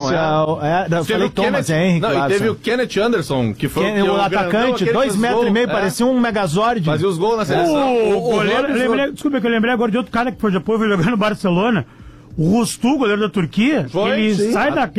Eu falei Thomas Henry, não, claro. E teve o Kenneth Anderson, que foi o atacante, 2,5 metros, parecia um Megazord. Fazia os gols na seleção. Desculpa, que eu lembrei agora de outro cara que depois foi jogar no Barcelona. O Rostu, goleiro da Turquia, ele sai daquele